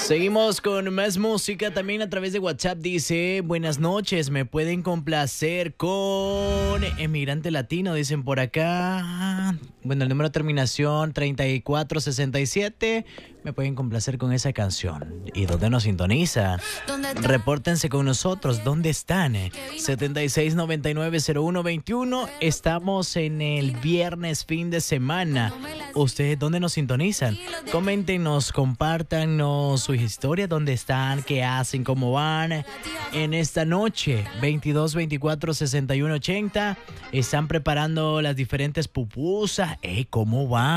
Seguimos con más música. También a través de WhatsApp dice: buenas noches, me pueden complacer con Emigrante Latino, dicen por acá. Bueno, el número de terminación 3467. Me pueden complacer con esa canción. ¿Y dónde nos sintoniza? Repórtense con nosotros. ¿Dónde están? 76990121. Estamos en el viernes, fin de semana. ¿Ustedes dónde nos sintonizan? Coméntenos, compártanos sus historias, dónde están, qué hacen, cómo van en esta noche. 22 24 61 80. Están preparando las diferentes pupusas. ¿Cómo van?